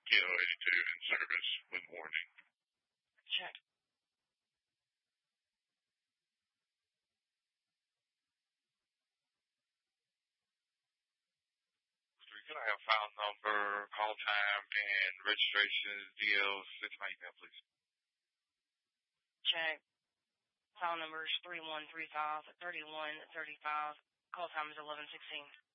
in service with warning. Check. Can I have file number, call time, and registration DL6 my email, please? Check. File number is 3135 3135. Call time is 11:16.